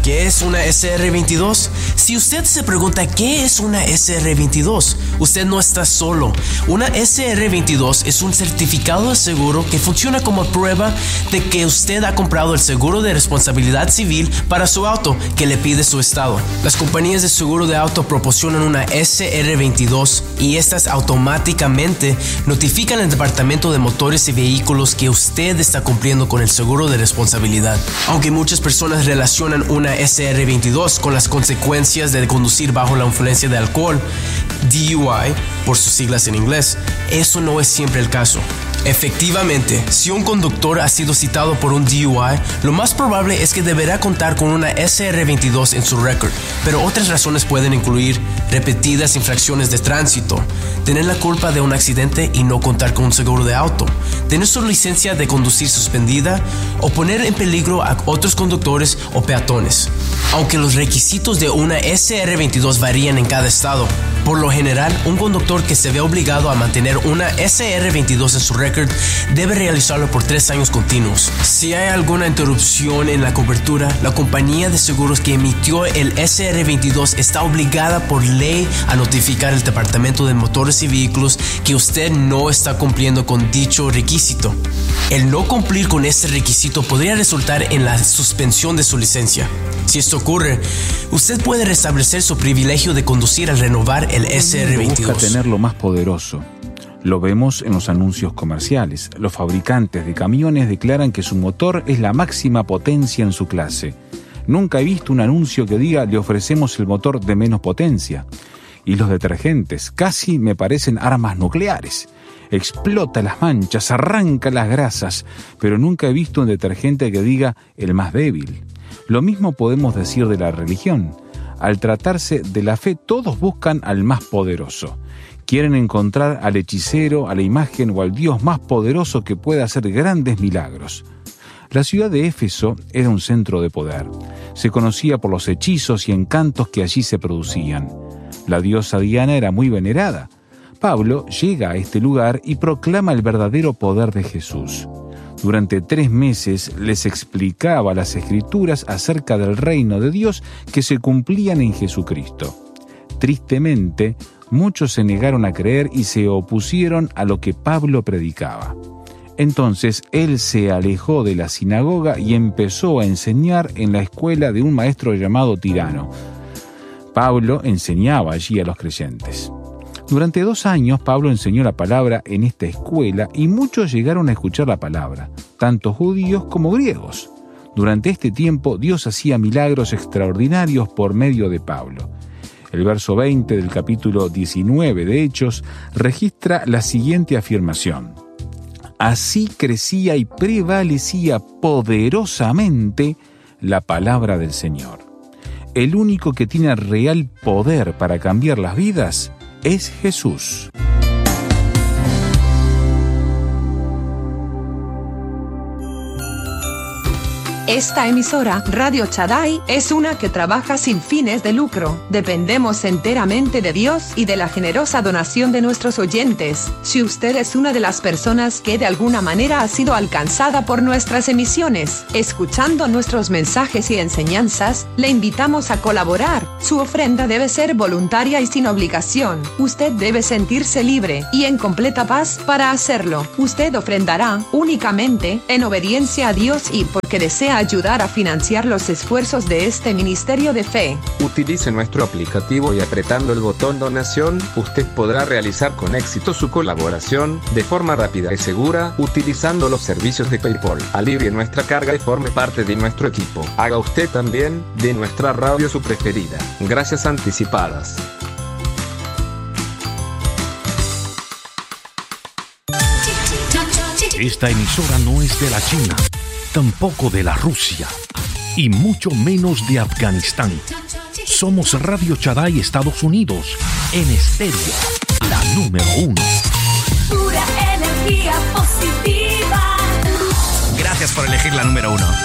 ¿Qué es una SR22? Si usted se pregunta qué es una SR22, usted no está solo. Una SR22 es un certificado de seguro que funciona como prueba de que usted ha comprado el seguro de responsabilidad civil para su auto que le pide su estado. Las compañías de seguro de auto proporcionan una SR22 y estas automáticamente notifican al Departamento de Motores y Vehículos que usted está cumpliendo con el seguro de responsabilidad. Aunque muchas personas relacionan una SR22 con las consecuencias de conducir bajo la influencia de alcohol, DUI, por sus siglas en inglés, eso no es siempre el caso. Efectivamente, si un conductor ha sido citado por un DUI, lo más probable es que deberá contar con una SR22 en su récord, pero otras razones pueden incluir repetidas infracciones de tránsito, tener la culpa de un accidente y no contar con un seguro de auto, tener su licencia de conducir suspendida o poner en peligro a otros conductores o peatones. Aunque los requisitos de una SR22 varían en cada estado, por lo general, un conductor que se ve obligado a mantener una SR22 en su récord debe realizarlo por 3 años continuos. Si hay alguna interrupción en la cobertura, la compañía de seguros que emitió el SR22 está obligada por ley a notificar al Departamento de Motores y Vehículos que usted no está cumpliendo con dicho requisito. El no cumplir con este requisito podría resultar en la suspensión de su licencia. Si esto ocurre, usted puede restablecer su privilegio de conducir al renovar el SR22. Busca tener lo más poderoso. Lo vemos en los anuncios comerciales. Los fabricantes de camiones declaran que su motor es la máxima potencia en su clase. Nunca he visto un anuncio que diga le ofrecemos el motor de menos potencia. Y los detergentes casi me parecen armas nucleares. Explota las manchas, arranca las grasas, pero nunca he visto un detergente que diga el más débil. Lo mismo podemos decir de la religión. Al tratarse de la fe, todos buscan al más poderoso. Quieren encontrar al hechicero, a la imagen o al Dios más poderoso que pueda hacer grandes milagros. La ciudad de Éfeso era un centro de poder. Se conocía por los hechizos y encantos que allí se producían. La diosa Diana era muy venerada. Pablo llega a este lugar y proclama el verdadero poder de Jesús. Durante 3 meses les explicaba las Escrituras acerca del reino de Dios que se cumplían en Jesucristo. Tristemente, muchos se negaron a creer y se opusieron a lo que Pablo predicaba. Entonces él se alejó de la sinagoga y empezó a enseñar en la escuela de un maestro llamado Tirano. Pablo enseñaba allí a los creyentes. Durante 2 años Pablo enseñó la palabra en esta escuela y muchos llegaron a escuchar la palabra, tanto judíos como griegos. Durante este tiempo Dios hacía milagros extraordinarios por medio de Pablo. El verso 20 del capítulo 19 de Hechos registra la siguiente afirmación: así crecía y prevalecía poderosamente la palabra del Señor. El único que tiene real poder para cambiar las vidas es Jesús. Esta emisora, Radio Shaddai, es una que trabaja sin fines de lucro. Dependemos enteramente de Dios y de la generosa donación de nuestros oyentes. Si usted es una de las personas que de alguna manera ha sido alcanzada por nuestras emisiones, escuchando nuestros mensajes y enseñanzas, le invitamos a colaborar. Su ofrenda debe ser voluntaria y sin obligación. Usted debe sentirse libre y en completa paz para hacerlo. Usted ofrendará únicamente en obediencia a Dios y porque desea ayudar a financiar los esfuerzos de este ministerio de fe. Utilice nuestro aplicativo y apretando el botón donación, usted podrá realizar con éxito su colaboración de forma rápida y segura utilizando los servicios de PayPal. Alivie nuestra carga y forme parte de nuestro equipo. Haga usted también de nuestra radio su preferida. Gracias anticipadas. Esta emisora no es de la China, tampoco de la Rusia, y mucho menos de Afganistán. Somos Radio Shaddai Estados Unidos, en estéreo, la número 1. Pura energía positiva. Gracias por elegir la número 1.